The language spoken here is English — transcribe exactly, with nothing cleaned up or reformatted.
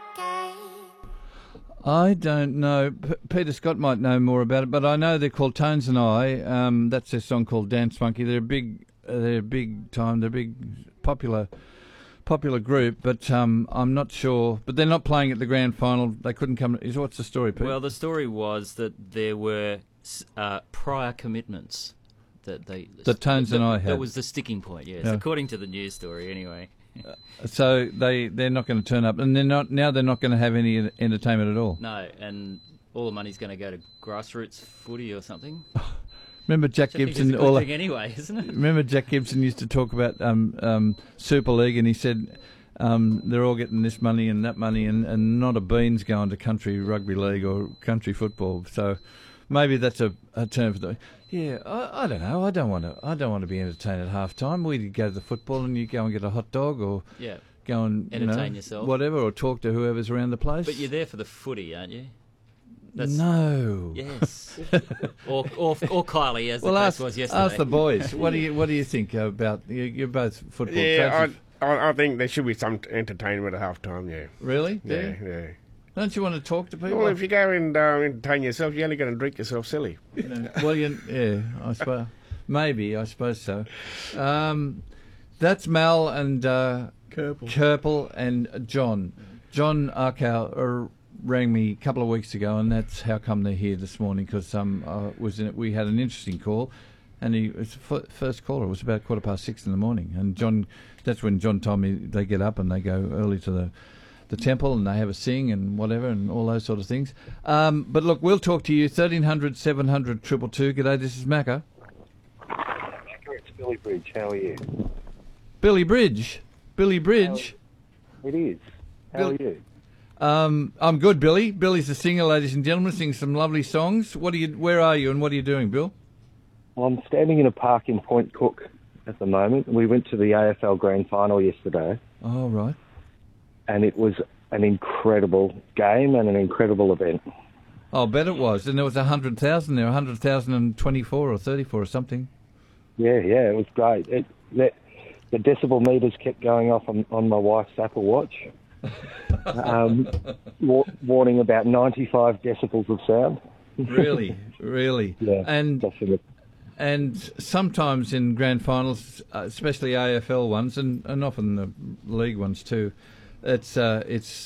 I don't know. P- Peter Scott might know more about it, but I know they're called Tones and I. Um, that's their song called Dance Monkey. They're a big, uh, they're a big time. They're a big, popular, popular group. But um, I'm not sure. But they're not playing at the grand final. They couldn't come. Is what's the story, Pete? Well, the story was that there were uh, prior commitments that they. The Tones that, and I had. That was the sticking point. Yes, Yeah. according to the news story, anyway. So they they're not going to turn up, and they're not now. They're not going to have any entertainment at all. No, and all the money's going to go to grassroots footy or something. Remember Jack Which I think Gibson? is a good all thing anyway, isn't it? Remember Jack Gibson used to talk about um, um, Super League, and he said um, they're all getting this money and that money, and, and not a bean's going to country rugby league or country football. So maybe that's a, a term for the. Yeah, I, I don't know. I don't want to. I don't want to be entertained at half time. We go to the football and you go and get a hot dog or Yeah. go and you Entertain know, yourself. whatever, or talk to whoever's around the place. But you're there for the footy, aren't you? No. Yes. or, or or Kylie, as Well, the case ask, was yesterday. ask the boys. What do you What do you think about? You, you're both football Yeah, coaches. I, I, I think there should be some entertainment at half time, yeah. Really? Do Yeah, you? yeah. Don't you want to talk to people? Well, if you go and uh, entertain yourself, you're only going to drink yourself silly. You know, well, you, yeah, I suppose maybe I suppose so. Um, that's Mal and uh, Kerpel. Kerpel and John. John Arkow uh, rang me a couple of weeks ago, and that's how come they're here this morning. Because um, uh, was in it, we had an interesting call, and he was the f- first caller. It was about quarter past six in the morning, and John. That's when John told me they get up and they go early to the. the temple, and they have a sing and whatever and all those sort of things. Um, but look, we'll talk to you. thirteen hundred, seven hundred, two two two. G'day, this is Macca. Macca, it's Billy Bridge. How are you? Billy Bridge. Billy Bridge. It is. How Bill- are you? Um, I'm good, Billy. Billy's a singer, ladies and gentlemen, sings some lovely songs. What are you? Where are you and what are you doing, Bill? Well, I'm standing in a park in Point Cook at the moment. We went to the A F L Grand Final yesterday, Oh, right. and it was an incredible game and an incredible event. Oh, I bet it was. And there was one hundred thousand there, one hundred thousand twenty-four or thirty-four or something. Yeah, yeah, it was great. It, the, the decibel meters kept going off on, on my wife's Apple Watch, um, wa- warning about ninety-five decibels of sound. Really? Really? Yeah, And definitely. And sometimes in grand finals, uh, especially A F L ones, and, and often the league ones too, it's uh, it's